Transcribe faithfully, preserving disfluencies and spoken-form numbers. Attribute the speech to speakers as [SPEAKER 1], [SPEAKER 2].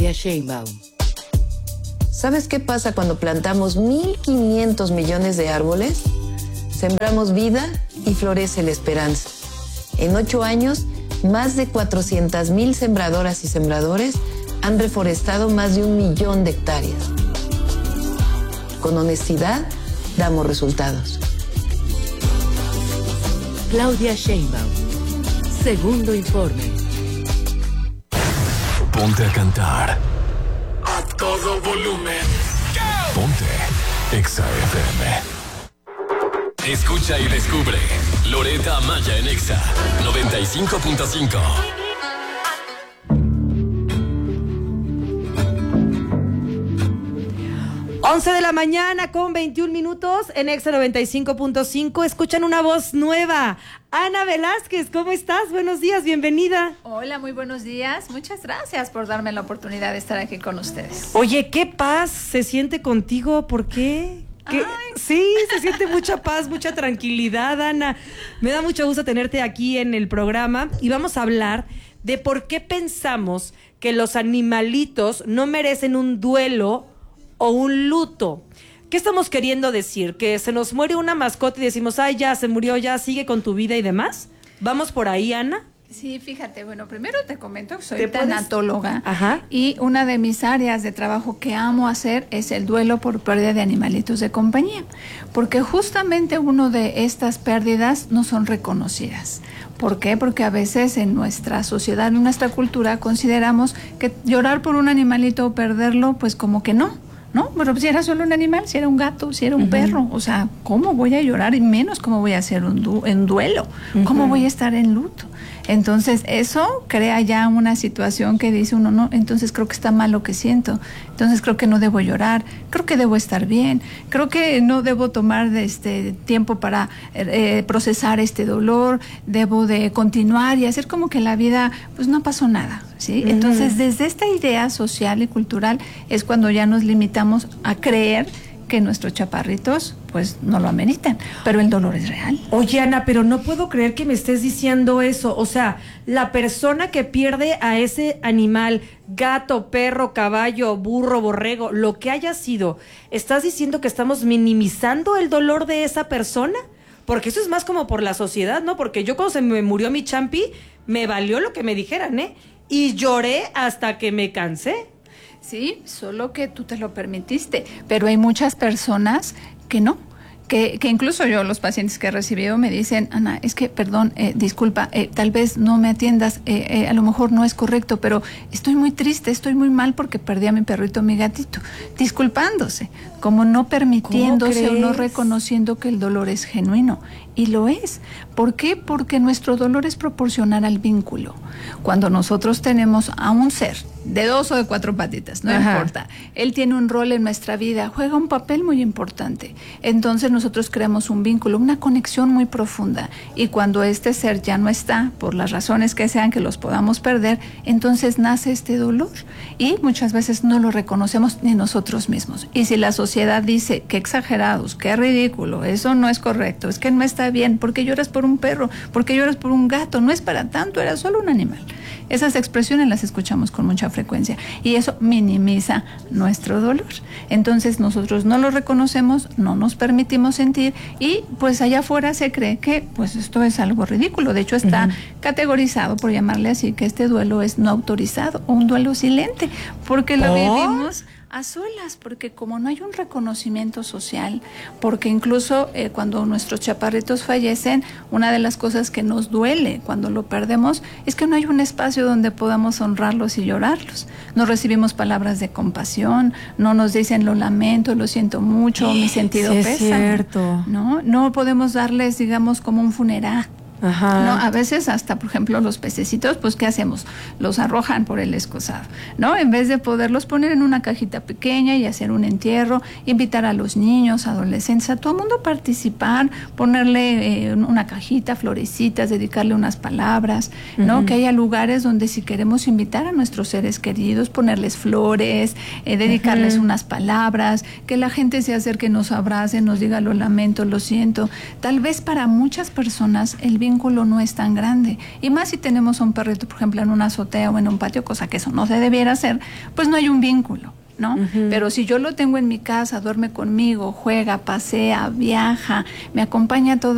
[SPEAKER 1] Claudia Sheinbaum.
[SPEAKER 2] ¿Sabes qué pasa cuando plantamos mil quinientos millones de árboles? Sembramos vida y florece la esperanza. En ocho años, más de cuatrocientas mil sembradoras y sembradores han reforestado más de un millón de hectáreas. Con honestidad, damos resultados.
[SPEAKER 1] Claudia Sheinbaum. Segundo informe.
[SPEAKER 3] Ponte a cantar. A todo volumen. Ponte Exa F M. Escucha y descubre Loretta Maya en Exa noventa y cinco punto cinco.
[SPEAKER 4] once de la mañana con veintiún minutos en Exa noventa y cinco punto cinco. Escuchan una voz nueva. Ana Velázquez, ¿cómo estás? Buenos días, bienvenida.
[SPEAKER 5] Hola, muy buenos días. Muchas gracias por darme la oportunidad de estar aquí con ustedes.
[SPEAKER 4] Oye, qué paz se siente contigo. ¿Por qué? ¿Qué? Sí, se siente mucha paz, mucha tranquilidad, Ana. Me da mucho gusto tenerte aquí en el programa y vamos a hablar de por qué pensamos que los animalitos no merecen un duelo o un luto. ¿Qué estamos queriendo decir? ¿Que se nos muere una mascota y decimos, ay, ya se murió, ya sigue con tu vida y demás? ¿Vamos por ahí, Ana?
[SPEAKER 5] Sí, fíjate, bueno, primero te comento que soy
[SPEAKER 4] ¿Te puedes?
[SPEAKER 5] tanatóloga.
[SPEAKER 4] Ajá.
[SPEAKER 5] Y una de mis áreas de trabajo que amo hacer es el duelo por pérdida de animalitos de compañía, porque justamente uno de estas pérdidas no son reconocidas. ¿Por qué? Porque a veces en nuestra sociedad, en nuestra cultura, consideramos que llorar por un animalito o perderlo, pues como que no. ¿No? Pero si era solo un animal, si era un gato, si era un uh-huh. perro, o sea, ¿cómo voy a llorar? Y menos cómo voy a hacer un, du- un duelo, uh-huh. ¿cómo voy a estar en luto? Entonces, eso crea ya una situación que dice uno, no, entonces creo que está mal lo que siento, entonces creo que no debo llorar, creo que debo estar bien, creo que no debo tomar este tiempo para eh, procesar este dolor, debo de continuar y hacer como que la vida, pues no pasó nada, ¿sí? Uh-huh. Entonces, desde esta idea social y cultural es cuando ya nos limitamos a creer que nuestros chaparritos pues no lo ameritan, pero el dolor es real.
[SPEAKER 4] Oye, Ana, pero no puedo creer que me estés diciendo eso. O sea, la persona que pierde a ese animal, gato, perro, caballo, burro, borrego, lo que haya sido, ¿estás diciendo que estamos minimizando el dolor de esa persona? Porque eso es más como por la sociedad, ¿no? Porque yo cuando se me murió mi champi, me valió lo que me dijeran, ¿eh? Y lloré hasta que me cansé.
[SPEAKER 5] Sí, solo que tú te lo permitiste, pero hay muchas personas que no, que, que incluso yo, los pacientes que he recibido me dicen, Ana, es que, perdón, eh, disculpa, eh, tal vez no me atiendas, eh, eh, a lo mejor no es correcto, pero estoy muy triste, estoy muy mal porque perdí a mi perrito, a mi gatito, disculpándose, como no permitiéndose o no reconociendo que el dolor es genuino. Y lo es. ¿Por qué? Porque nuestro dolor es proporcional al vínculo. Cuando nosotros tenemos a un ser de dos o de cuatro patitas, no Ajá. importa, él tiene un rol en nuestra vida, juega un papel muy importante. Entonces nosotros creamos un vínculo, una conexión muy profunda. Y cuando este ser ya no está, por las razones que sean que los podamos perder, entonces nace este dolor. Y muchas veces no lo reconocemos ni nosotros mismos. Y si la sociedad dice, qué exagerados, qué ridículo, eso no es correcto, es que no está bien, ¿por qué lloras por un perro? ¿Por qué lloras por un gato? No es para tanto, era solo un animal. Esas expresiones las escuchamos con mucha frecuencia y eso minimiza nuestro dolor. Entonces nosotros no lo reconocemos, no nos permitimos sentir y pues allá afuera se cree que pues esto es algo ridículo. De hecho está uh-huh. categorizado, por llamarle así, que este duelo es no autorizado o un duelo silente, porque lo ¿Oh? vivimos a solas, porque como no hay un reconocimiento social, porque incluso eh, cuando nuestros chaparritos fallecen, una de las cosas que nos duele cuando lo perdemos es que no hay un espacio donde podamos honrarlos y llorarlos. No recibimos palabras de compasión, no nos dicen lo lamento, lo siento mucho, mi sentido
[SPEAKER 4] sí,
[SPEAKER 5] pesa.
[SPEAKER 4] Es cierto.
[SPEAKER 5] No, no podemos darles, digamos, como un funeral. Ajá. No, a veces hasta, por ejemplo, los pececitos, pues ¿qué hacemos? Los arrojan por el excusado, ¿no? En vez de poderlos poner en una cajita pequeña y hacer un entierro, invitar a los niños, adolescentes, a todo el mundo a participar, ponerle eh, una cajita, florecitas, dedicarle unas palabras, ¿no? Uh-huh. Que haya lugares donde si queremos invitar a nuestros seres queridos, ponerles flores, eh, dedicarles uh-huh. unas palabras, que la gente se acerque, nos abrace, nos diga lo lamento, lo siento. Tal vez para muchas personas el vínculo no es tan grande. Y más si tenemos a un perrito, por ejemplo, en una azotea o en un patio, cosa que eso no se debiera hacer, pues no hay un vínculo, ¿no? Uh-huh. Pero si yo lo tengo en mi casa, duerme conmigo, juega, pasea, viaja, me acompaña todo